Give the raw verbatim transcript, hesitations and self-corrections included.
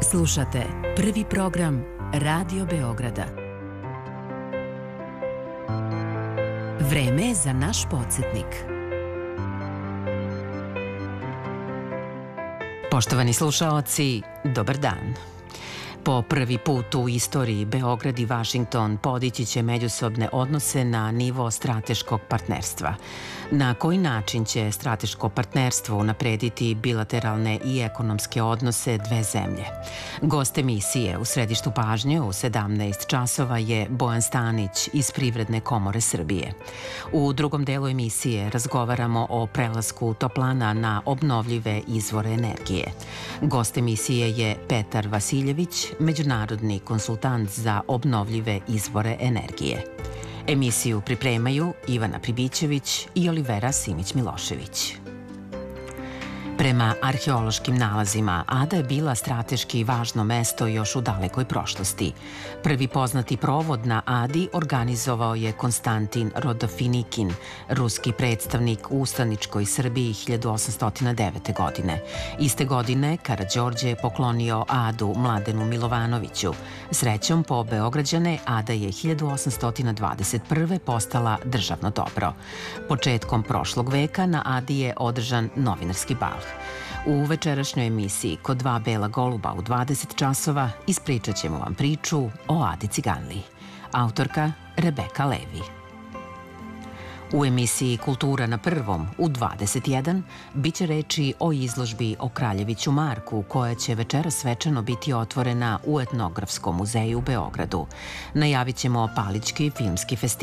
Slušate prvi program Radio Beograda. Vreme je za naš podsjetnik. Poštovani slušaoci, dobar dan. Po prvi put u istoriji Beograd i Vašington podići će međusobne odnose na nivo strateškog partnerstva. Na koji način će strateško partnerstvo unaprediti bilateralne i ekonomske odnose dve zemlje? Gost emisije u središtu pažnje u sedamnaest časova je Bojan Stanić iz Privredne komore Srbije. U drugom delu emisije razgovaramo o prelasku toplana na obnovljive izvore energije. Gost emisije je Petar Vasiljević, međunarodni konsultant za obnovljive izvore energije. Emisiju pripremaju Ivana Pribićević i Olivera Simić-Milošević. Prema arheološkim nalazima, Ada je bila strateški važno mesto još u dalekoj prošlosti. Prvi poznati provod na Adi organizovao je Konstantin Rodofinikin, ruski predstavnik u ustaničkoj Srbiji hiljadu osamsto devete. godine. Iste godine Karađorđe je poklonio Adu Mladenu Milovanoviću. Srećom po Beograđane, Ada je hiljadu osamsto dvadeset prve. postala državno dobro. Početkom prošlog veka na Adi je održan novinarski bal. U večerašnjoj emisiji Kod dva bela goluba u dvadeset časova ispričat ćemo vam priču o Adi Ciganliji. Autorka Rebeka Levi. U emisiji Kultura na prvom u dvadeset jedan bit će reči o izložbi o Kraljeviću Marku, koja će večeras svečano biti otvorena u Etnografskom muzeju u Beogradu. Najavit ćemo Palićki filmski festival